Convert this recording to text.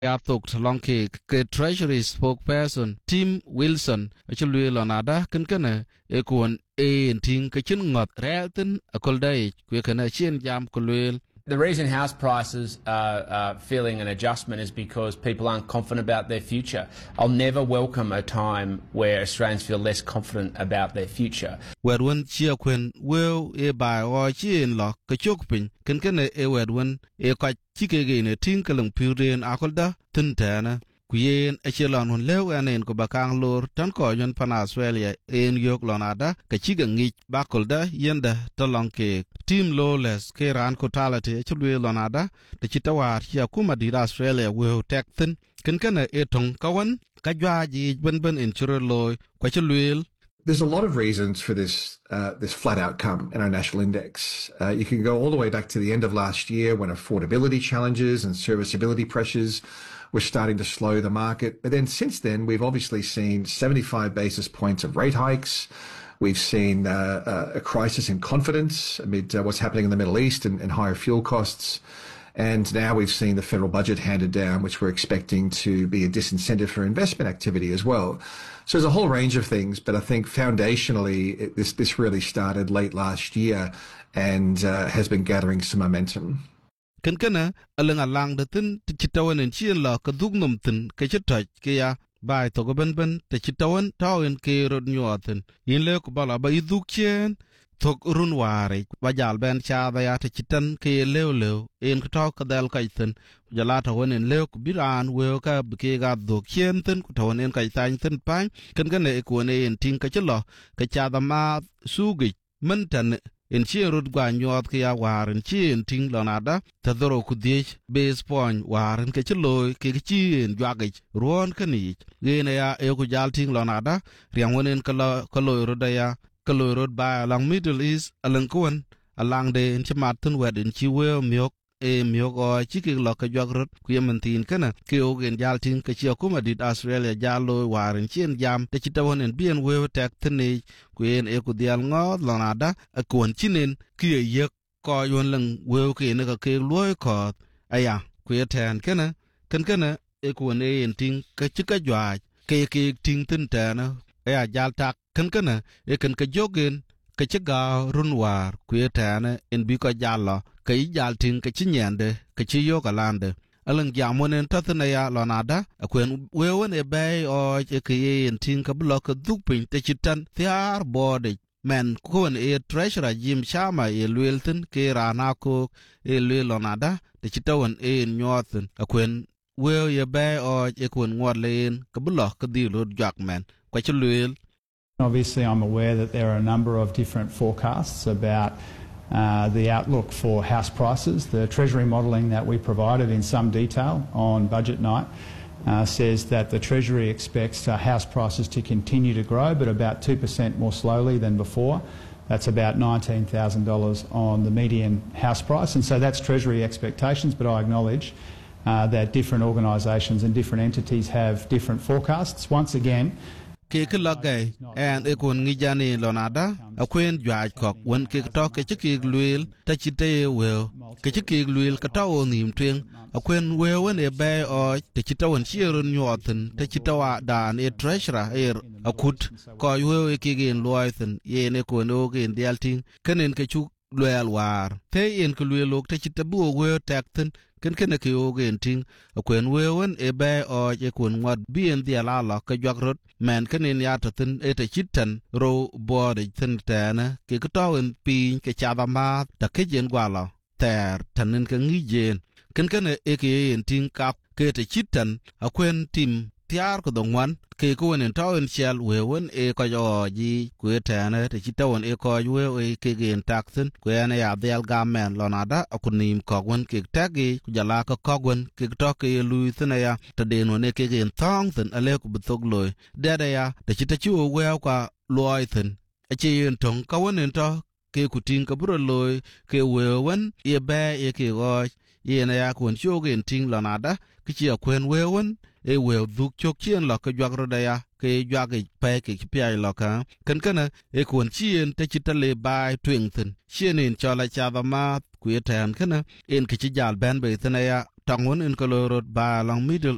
Yathuk Talonke, Treasury spokesperson Tim Wilson, actually Lonada, Kankana, Ekuan A and Ting Kachin Ngot, Realton, a Kolday, Quakanachin Jam Kulil. The reason house prices are feeling an adjustment is because people aren't confident about their future. I'll never welcome a time where Australians feel less confident about their future. Wedwin Chiaquin will a by or chin lock, Kachokpin, Kankana a wedwin, a quite chicken a tinkling purian acolda, Tintana. Kuyen echelon hun lew anen ko bakang lor tan ko yon pan Australia en yok lonada ka chiga ngich bakolda yenda talonke team lawless ke ran ko talate chulwe lonada de chitawar ya kuma di Australia we tekten kenkana etong kawan ka jwaji ben insure loy ko chulwe. There's a lot of reasons for this flat outcome in our national index. You can go all the way back to the end of last year when affordability challenges and serviceability pressures were starting to slow the market. But then since then, we've obviously seen 75 basis points of rate hikes. We've seen a crisis in confidence amid what's happening in the Middle East and higher fuel costs. And now we've seen the federal budget handed down, which we're expecting to be a disincentive for investment activity as well. So there's a whole range of things, but I think foundationally, this really started late last year and has been gathering some momentum. Kankana, alang the tin, Tichitawan and Chien la Kadugnum tin, Kachita, Kea, by Togobenben, Tichitawan, Tau and K. Rod Newton, in Lake Balaba Idukchen. Thok runwari wajal ben cha ya te chitan ke leo en kto kadal kaiten jalata wonen leo biran we ka ke ga do kien ten ko en kai tan ten pan kan ne ko ne en tin ka chlo ka cha da ma sugi mentan en chi rut gwa nyot ke ya waren chi en tin lonada ta doro ku die base point waren ke chlo ke chi en jwagi ron kani ne ya e ku jal tin lonada riang wonen kalo ro da ya Kalo road by along Middle East, along Kuan, along the Inchimatun wed in Chiwell, Milk, a milk or chicken lock a jog road, Quiamantin Kana, Kiog and Jaltin, Kachiokuma did Australia, Jalo, War and Chin Jam, the Chitawan and Bien Will attack Tene, Queen Ecudial Ngod, Lonada, a Kuan Chinin, Kia Yuk, Koi Yunlang, Wilkie, and a Kig Loy Court, Aya, Quiatan Kana, Kankana, Equan A and Ting, Kachika Jwaj, Kake Ting Tintana. Ea jaltak kankana ekan ka jogen ka chiga runwar kuyetana en biko jalla ka ijaltin ka chinyende ka chiyo kalande alang jamonen tathana ya lonada akwen wewen e bay o ke en tin ka blok dupin te chitan thiar body men kun e treasurer Jim Chama e lwelten ke ranako e lwelonada te chitawan e nyothen akwen wew ye bay o ekwen ngwadlen ka blok ka dilod jakmen. Obviously, I'm aware that there are a number of different forecasts about the outlook for house prices. The Treasury modelling that we provided in some detail on budget night says that the Treasury expects house prices to continue to grow, but about 2% more slowly than before. That's about $19,000 on the median house price, and so that's Treasury expectations, but I acknowledge that different organisations and different entities have different forecasts. Once again, Kekilagay and Ekun Nijani Lonada, a queen Judge Cock, when Kiktok a chickig luil, Tachite will, Kichikig luil, Katao nim twing, a queen will when a bay or Tachitawan Sheeran Norton, Tachitawa dan a treasurer air, a kut, call you a kig in Loithan, ye and Ekun in the alting, Kanin Kachuk Luel war. Tay in Kuluilok Tachitabu were tacten. Can a ting, a queen wewen, a bay or a queen what be in the alala, a jog man can in yatatin, et a chitan, row, board, a tintana, kikatow and pin, kachaba the kitchen guala, there, tanin can eat can a aka and ting cap, kate a chitan, a queen tim, tiar ko dong wan, Kikuan and Town shell wewen a coyoji, quetana, the chitawan a coy, a kig in taxon, quena the algaman, lonada, a kunim cogwan, kig taggy, jalaka cogwan, kig toki, luithanea, tadeno naked in thongs and a lake butogloy, dadaya, the chitachu welka, loithan, a chain tongue, cowan and talk, kikutin cabroloy, ke wewen, ye bear, ye kigoy, ye and a yakun shogin ting lonada, kichi a quen wewen. E will duk chok chien lo ka jwag rodaya ke jwag pe ke piai lo ka kankana e kun chien te chitale bai twingten chien in chola chava ma kuetan kana en ke chijal ben be tana ya tangon in kolorot ba long Middle